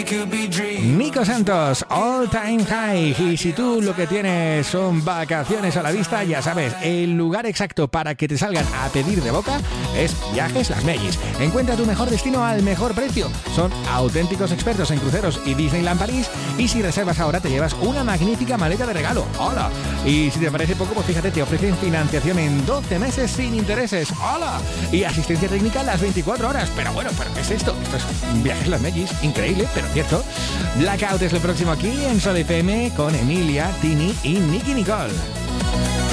Nico Santos, All Time High. Y si tú lo que tienes son vacaciones a la vista, ya sabes, el lugar exacto para que te salgan a pedir de boca es Viajes Las Mellis. Encuentra tu mejor destino al mejor precio. Son auténticos expertos en cruceros y Disneyland París. Y si reservas ahora te llevas una magnífica maleta de regalo. ¡Hola! Y si te parece poco, pues fíjate, te ofrecen financiación en 12 meses sin intereses. ¡Hola! Y asistencia técnica las 24 horas. Pero bueno, ¿qué es esto? Esto es Viajes Las Mellis. Increíble, pero cierto. Blackout es lo próximo aquí en Sol FM con Emilia, Tini y Nicky Nicole.